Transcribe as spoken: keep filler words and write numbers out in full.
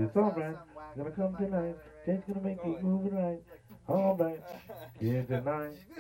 It's alright. Gonna come tonight. Tate's gonna make it moving right. Alright. Here tonight.